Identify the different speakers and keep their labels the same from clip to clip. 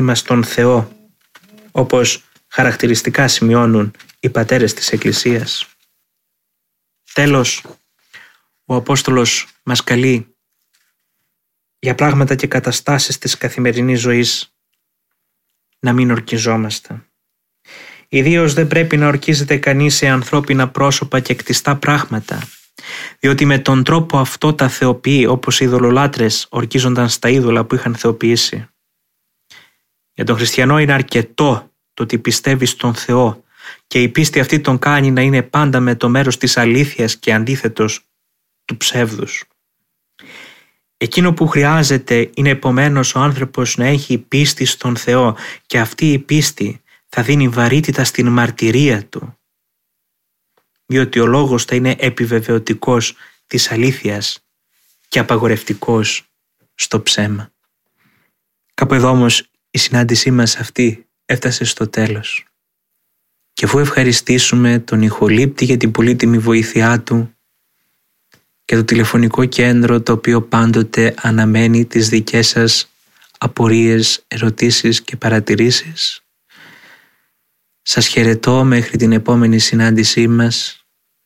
Speaker 1: μας τον Θεό, όπως χαρακτηριστικά σημειώνουν οι πατέρες της Εκκλησίας. Τέλος, ο Απόστολος μας καλεί για πράγματα και καταστάσεις της καθημερινής ζωής να μην ορκιζόμαστε. Ιδίως δεν πρέπει να ορκίζεται κανείς σε ανθρώπινα πρόσωπα και κτιστά πράγματα, διότι με τον τρόπο αυτό τα θεοποιεί, όπως οι ειδωλολάτρες ορκίζονταν στα είδωλα που είχαν θεοποιήσει. Για τον χριστιανό είναι αρκετό το ότι πιστεύει στον Θεό και η πίστη αυτή τον κάνει να είναι πάντα με το μέρος της αλήθειας και αντίθετος του ψεύδους. Εκείνο που χρειάζεται είναι επομένως ο άνθρωπος να έχει πίστη στον Θεό και αυτή η πίστη θα δίνει βαρύτητα στην μαρτυρία του, διότι ο λόγος θα είναι επιβεβαιωτικός της αλήθειας και απαγορευτικός στο ψέμα. Κάπου εδώ όμως η συνάντησή μας αυτή έφτασε στο τέλος. Και αφού ευχαριστήσουμε τον ηχολήπτη για την πολύτιμη βοήθειά του και το τηλεφωνικό κέντρο το οποίο πάντοτε αναμένει τις δικές σας απορίες, ερωτήσεις και παρατηρήσεις, σας χαιρετώ μέχρι την επόμενη συνάντησή μας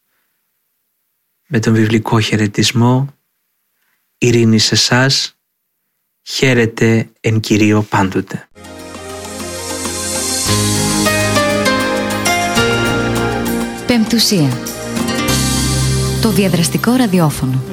Speaker 1: με τον βιβλικό χαιρετισμό. Ειρήνη σε εσάς, χαίρετε εν Κυρίω πάντοτε.
Speaker 2: Πεμπτουσία. Το διαδραστικό ραδιόφωνο.